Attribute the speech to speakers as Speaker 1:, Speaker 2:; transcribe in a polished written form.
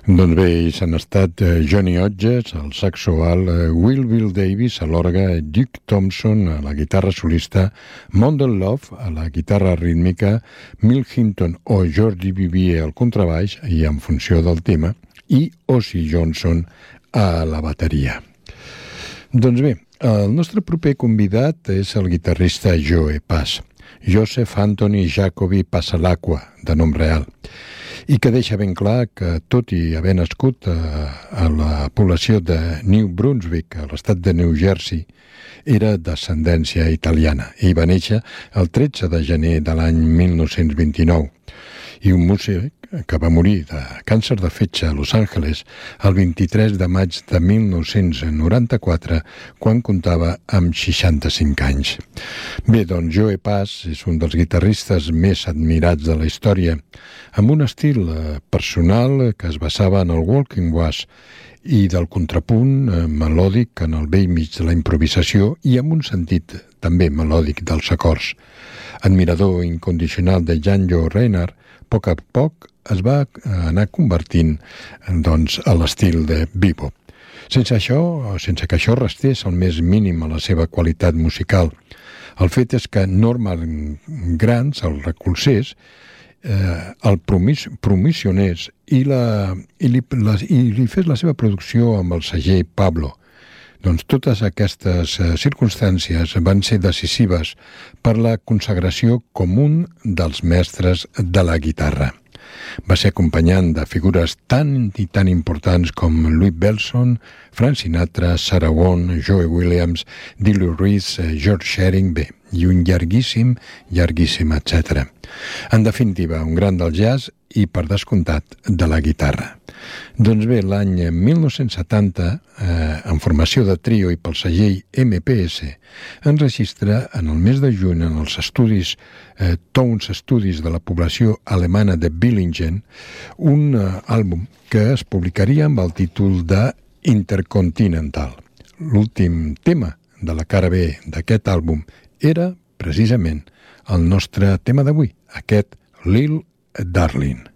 Speaker 1: Doncs bé, ells han estat Johnny Hodges, al saxo alt, Will Davis a l'orgue, Duke Thompson a la guitarra solista, Mondel Love a la guitarra rítmica, Milt Hinton o George Duvivier al contrabaix i en funció del tema, i Ozzy Johnson a la bateria. Doncs bé, el nostre proper convidat és el guitarrista Joe Pass, Joseph Anthony Jacobi Passalacqua, de nom real, i que deixa ben clar que, tot i haver nascut a la població de New Brunswick, a l'estat de New Jersey, era d'ascendència italiana i va néixer el 13 de gener de l'any 1929, i un músic que va morir de càncer de fetge a Los Angeles el 23 de maig de 1994, quan comptava amb 65 anys. Bé, doncs Joe Pass és un dels guitarristes més admirats de la història, amb un estil personal que es basava en el walking bass i del contrapunt melòdic en el bell mig de la improvisació i amb un sentit també melòdic dels acords. Admirador incondicional de Django Reinhardt, a poc es va anar convertint doncs, a l'estil de bebop. Sense que això restés el més mínim a la seva qualitat musical. El fet és que Norman Granz el recolzés, el promissionés i li fes la seva producció amb el segell Pablo. Doncs totes aquestes circumstàncies van ser decisives per la consagració com un dels mestres de la guitarra. Va ser acompanyant de figures tan i tan importants com Louis Bellson, Frank Sinatra, Sarah Vaughan, Joe Williams, Dilley Reese, George Shearing, bé, i un llarguíssim, etc. En definitiva, un gran del jazz i, per descomptat, de la guitarra. Doncs bé, l'any 1970, en formació de trio i pel segell MPS, enregistra en el mes de juny en els estudis Towns Studios de la població alemana de Villingen un àlbum que es publicaria amb el títol de Intercontinental. L'últim tema de la cara B d'aquest àlbum era, precisament, el nostre tema d'avui, aquest Lil Darling.